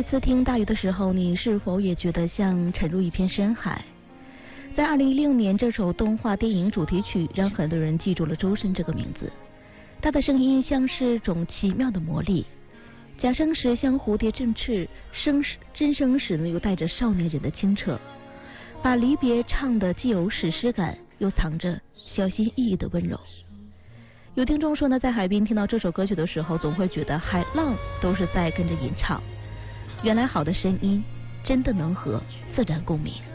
次听大鱼的时候，你是否也觉得像沉入一片深海？在2016年，这首动画电影主题曲让很多人记住了周深这个名字。他的声音像是种奇妙的魔力，假声时像蝴蝶振翅，真声时呢又带着少年人的清澈，把离别唱得既有史诗感，又藏着小心翼翼的温柔。有听众说呢，在海边听到这首歌曲的时候，总会觉得海浪都是在跟着吟唱。原来好的声音真的能和自然共鸣。